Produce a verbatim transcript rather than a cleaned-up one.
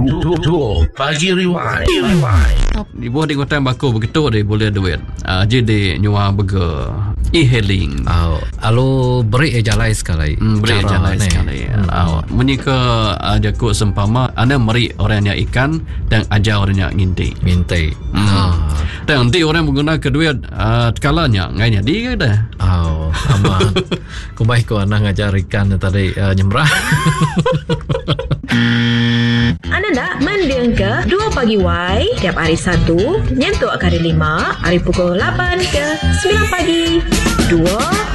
Dua Pagi Rewind. Di bawah di kota Bako begitu dia boleh duit. Uh, jadi nyua burger e-hailing. Oh, alo beri jalai sekali. Hmm, beri jalai sekali. Hmm. Uh, menyika uh, jakut sempama anda meri orangnya ikan dan ajar orangnya nginti. Nginti. Hmm. Ah. Dan nanti orang menggunakan kedua uh, kalanya ngainya dia dah. Oh, aman. Kumbai ko anak ngajar ikan tadi uh, nyemrah. Anda nak mendengar ke Dua Pagi Y tiap hari Sabtu nyentuh hari lima, hari pukul lapan ke sembilan pagi. Dua